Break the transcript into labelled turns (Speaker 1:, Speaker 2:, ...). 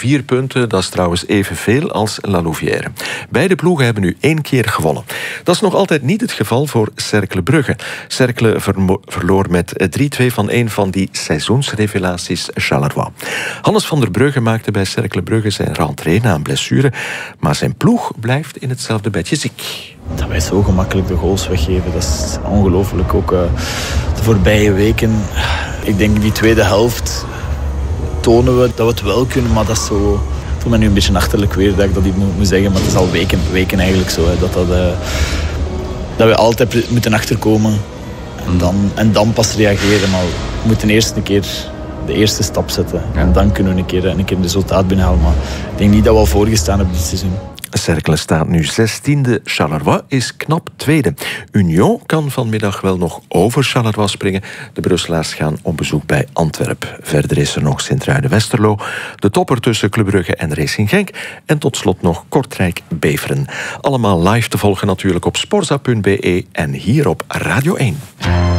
Speaker 1: 4 punten. Dat is trouwens evenveel als La Louvière. Beide ploegen hebben nu 1 keer gewonnen. Dat is nog altijd niet het geval voor Cercle Brugge. Cercle verloor met 3-2 van een van die seizoensrevelaties, Charleroi. Hannes van der Brugge maakte bij Cercle Brugge zijn rentrée na een blessure. Maar zijn ploeg blijft in hetzelfde bedje ziek.
Speaker 2: Dat wij zo gemakkelijk de goals weggeven, dat is ongelooflijk. Ook de voorbije weken. Ik denk die tweede helft tonen we dat we het wel kunnen, maar dat is zo... Het voelt me nu een beetje achterlijk weer dat ik dat niet moet zeggen, maar het is al weken eigenlijk zo. Hè, dat we altijd moeten achterkomen en dan pas reageren. Maar we moeten eerst een keer de eerste stap zetten. En dan kunnen we een keer een resultaat binnenhalen. Maar ik denk niet dat we al voorgestaan hebben dit seizoen.
Speaker 1: Cercle staat nu 16e. Charleroi is knap tweede. Union kan vanmiddag wel nog over Charleroi springen. De Brusselaars gaan op bezoek bij Antwerpen. Verder is er nog Sint-Truiden-Westerlo, de topper tussen Club Brugge en Racing Genk. En tot slot nog Kortrijk-Beveren. Allemaal live te volgen natuurlijk op sporza.be en hier op Radio 1.